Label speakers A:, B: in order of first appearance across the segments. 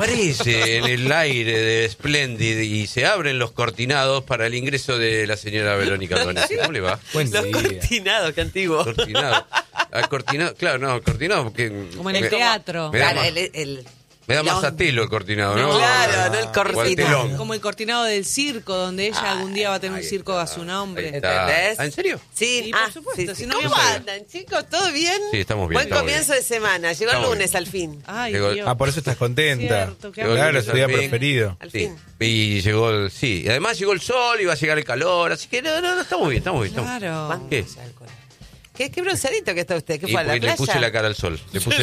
A: aparece en el aire de Splendid y se abren los cortinados para el ingreso de la señora Verónica Albanese. ¿Cómo le va?
B: Buen
C: Los
B: día.
C: cortinados, qué antiguo.
A: Cortinado. Cortinado, claro, no, cortinado porque...
D: Como en el teatro.
A: Me da
C: Claro,
A: más- Me da más a telo el cortinado, ¿no?
D: No,
C: claro, no el
A: O al
C: cortinado.
A: telón.
D: Como el cortinado del circo, donde ella algún día va a tener un circo a su nombre.
A: Ahí está.
C: ¿Entendés?
A: ¿Ah, en serio?
C: Sí,
D: Sí, por supuesto, si no
C: ¿Cómo
D: habíamos-
C: andan, chicos? ¿Todo bien?
A: Sí, estamos bien,
C: Buen
A: estamos
C: comienzo
A: bien.
C: de semana. Llegó
A: Estamos
C: el lunes
A: bien.
C: al fin.
D: Ay,
A: Llegó-
D: Dios.
B: Ah, por eso estás contenta.
D: Cierto, qué
A: Llegó el
B: Claro,
A: lunes
B: es tu día
A: al fin.
B: preferido.
C: Al
A: Sí.
C: fin.
A: Y llegó el... Sí, y además llegó el sol, iba a llegar el calor, así que no, estamos bien, estamos bien.
D: Claro.
C: ¿Cuánto
A: ¿Qué?
C: se alcohol? ¿Qué bronceadito que está usted? ¿Qué
A: Y
C: fue a la
A: porque
C: playa?
A: le puse la cara al sol,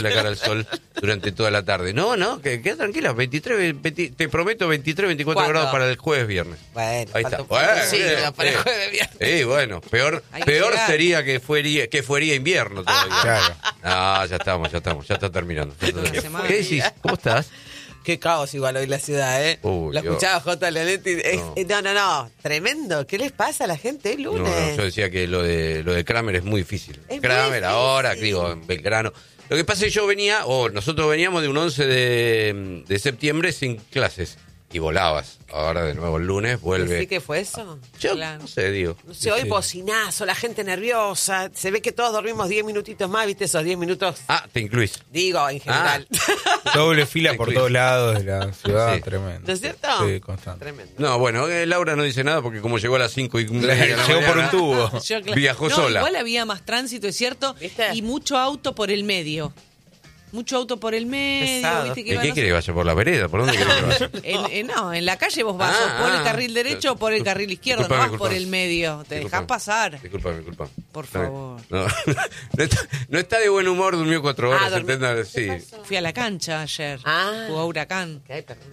A: durante toda la tarde. No, que queda tranquila, 23, te prometo 23, 24
C: ¿Cuándo?
A: grados para el jueves viernes.
C: Bueno,
A: Ahí está.
C: sí, para el jueves viernes.
A: Bueno, peor
D: Hay que llegar.
A: sería que fuera invierno todavía.
B: Claro.
A: Ah, ya está terminando.
D: Una semana.
A: ¿Qué decís? ¿Cómo estás?
C: Qué caos igual hoy la ciudad, ¿eh?
A: Uy,
C: Lo
A: Dios.
C: escuchaba J. Leonetti.
A: No.
C: No. Tremendo. ¿Qué les pasa a la gente el
A: No,
C: lunes?
A: yo decía que lo de Kramer es muy difícil.
C: Es muy
A: Kramer
C: difícil.
A: ahora, digo, en Belgrano. Lo que pasa es que nosotros veníamos de un 11 de septiembre sin clases. Y volabas. Ahora de nuevo el lunes vuelve.
C: ¿Sí que fue eso?
A: Yo
D: Claro.
A: no sé, digo.
C: No sé, hoy bocinazo, la gente nerviosa. Se ve que todos dormimos 10 minutitos más, ¿viste? Esos 10 minutos,
A: Ah, te incluís.
C: digo, en general.
B: Doble fila por
A: Sí.
B: todos lados de la ciudad,
A: Sí.
B: tremendo.
C: ¿No es cierto?
B: Sí, constante.
C: Tremendo.
A: No, bueno, Laura no dice nada porque como llegó a las 5:30 de la
B: Llegó por un
A: mañana,
B: tubo.
A: Viajó
D: No,
A: sola.
D: Igual había más tránsito, es cierto,
C: ¿Viste?
D: y mucho auto por el medio. Mucho auto por el medio,
C: Pesado.
D: viste
A: ¿Y
D: que
A: qué quiere que vaya por la vereda? ¿Por dónde quiere que vaya?
D: en la calle vos vas o por el carril derecho o por el carril izquierdo, no vas
A: Disculpame,
D: por el medio. Te dejás
A: Disculpame.
D: pasar.
A: Disculpame.
D: Por favor.
A: No, no está de buen humor, durmió 4 horas.
C: dormí.
A: ¿entendés? Sí.
D: Fui a la cancha ayer.
C: Ah.
D: Jugó Huracán.
C: Ay, perdón.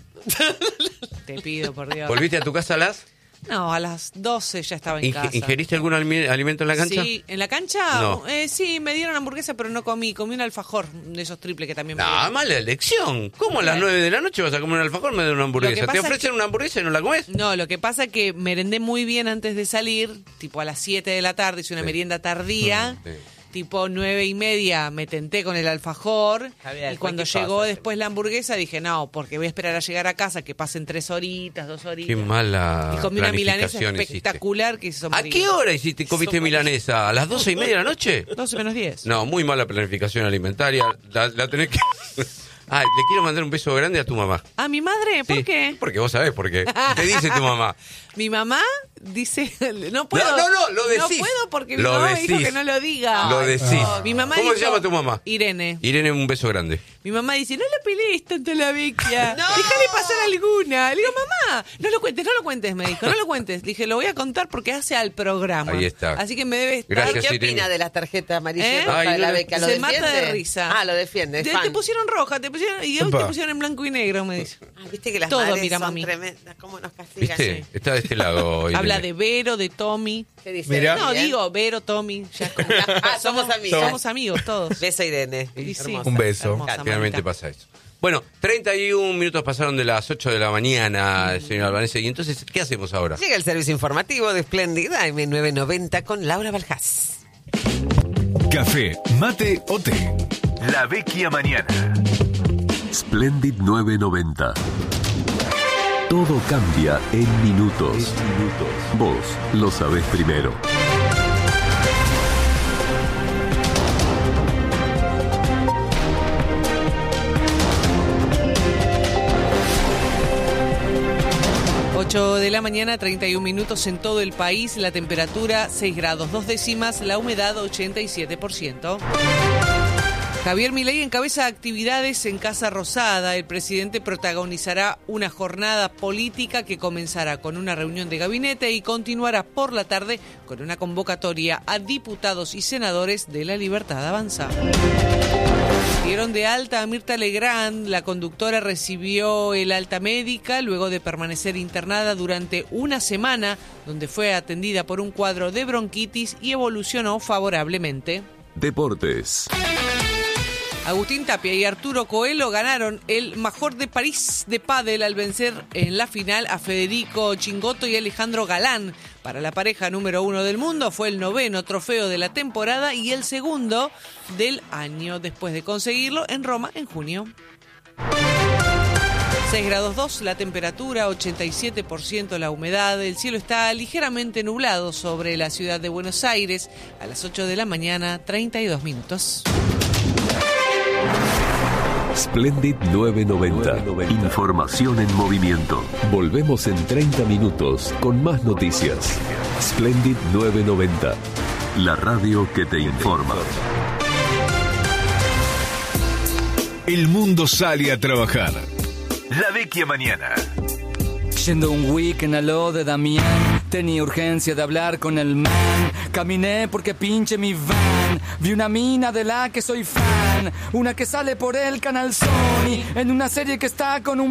D: Te pido, por Dios.
A: ¿Volviste a tu casa a las?
D: No, a las 12 ya estaba en casa.
A: ¿Ingeriste algún alimento en la cancha?
D: Sí, en la cancha,
A: No.
D: sí, me dieron hamburguesa, pero no comí un alfajor de esos triples que también me
A: No,
D: dieron.
A: mala elección. ¿Cómo a las 9 de la noche vas a comer un alfajor me dan una
D: Lo
A: hamburguesa?
D: que
A: ¿Te
D: pasa
A: ofrecen una hamburguesa y no la comes?
D: No, lo que pasa es que merendé muy bien antes de salir, tipo a las 7 de la tarde, hice una
A: Sí.
D: merienda tardía,
A: Sí.
D: tipo 9:30 me tenté con el alfajor,
C: Javier,
D: y cuando
C: cualquier
D: llegó
C: cosa,
D: después la hamburguesa dije, no, porque voy a esperar a llegar a casa, que pasen 3 horitas, 2 horitas.
A: Qué mala
D: Y comí una milanesa
A: planificación hiciste.
D: espectacular que hizo
A: ¿A
D: María.
A: qué hora comiste
C: Son
A: milanesa? ¿A las 12:30 de la noche?
D: 12 menos 10.
A: No, muy mala planificación alimentaria. La tenés que... Ah, le quiero mandar un beso grande a tu mamá.
D: ¿A mi madre? ¿Por
A: Sí,
D: qué?
A: Porque vos sabés por qué. Te dice tu mamá.
D: Mi mamá dice, no puedo.
A: No, lo decís.
D: No puedo porque mi
A: Lo
D: mamá me dijo
A: decís.
D: que no lo diga.
A: Lo decís.
D: Mi mamá
A: ¿Cómo se
D: dijo-
A: llama tu mamá?
D: Irene.
A: Irene, un beso grande.
D: Mi mamá dice, no le pelees tanto a la vecchia.
C: ¡No!
D: Déjale pasar alguna. Le digo, mamá, no lo cuentes, me dijo, no lo cuentes. Le dije, lo voy a contar porque hace al programa.
A: Ahí está.
D: Así que me debe estar...
A: Gracias,
C: ¿Qué
A: Irene.
C: opina de las tarjetas amarillas
D: ¿Eh?
C: y rojas
A: Ay,
C: de la
A: no,
C: beca? ¿Lo
D: se
C: defiende?
D: mata de risa.
C: Ah, lo defiende. es
D: Te
C: fan.
D: pusieron roja, y hoy
B: Opa.
D: te pusieron en blanco y negro, me dice.
C: Ah, viste que las
D: Todo
C: madres
D: mira,
C: son
D: mami.
C: tremendas. ¿Cómo nos castigan?
A: ¿Viste? Está de este lado. Irene.
D: Habla de Vero, de Tommy.
C: ¿Qué dice?
B: Mira.
D: No,
C: Bien.
D: digo, Vero, Tommy. Ya es como-
C: Ah, somos amigos.
D: Somos amigos todos.
C: Beso, Irene.
D: Y sí.
C: Hermosa.
B: Un beso.
D: Hermosa,
A: Finalmente
D: mamita.
A: pasa eso. Bueno, 31 minutos pasaron de las 8 de la mañana, señor Albanese. Y entonces, ¿qué hacemos ahora?
C: Llega el servicio informativo de Splendid AM990 con Laura Baljás.
E: Café, mate o té. La vecchia mañana.
F: Splendid 990. Todo cambia en minutos. Vos lo sabés primero.
D: Ocho de la mañana, 31 minutos en todo el país, la temperatura 6 grados 2 décimas, la humedad 87%. Javier Milei encabeza actividades en Casa Rosada. El presidente protagonizará una jornada política que comenzará con una reunión de gabinete y continuará por la tarde con una convocatoria a diputados y senadores de La Libertad Avanza. Dieron de alta a Mirta Legrand. La conductora recibió el alta médica luego de permanecer internada durante una semana, donde fue atendida por un cuadro de bronquitis y evolucionó favorablemente.
F: Deportes.
D: Agustín Tapia y Arturo Coelho ganaron el Major de París de pádel al vencer en la final a Federico Chingotto y Alejandro Galán. Para la pareja número 1 del mundo fue el 9º trofeo de la temporada y el 2º del año, después de conseguirlo en Roma en junio. 6 grados 2 la temperatura, 87% la humedad. El cielo está ligeramente nublado sobre la ciudad de Buenos Aires. A las 8 de la mañana, 32 minutos.
F: Splendid 990. Información en movimiento. Volvemos en 30 minutos con más noticias. Splendid 990. La radio que te informa.
E: El mundo sale a trabajar. La Vecchia Mañana.
G: Yendo un weekend a lo de Damián, tenía urgencia de hablar con el man. Caminé porque pinche mi van. Vi una mina de la que soy fan, una que sale por el canal Sony, en una serie que está con un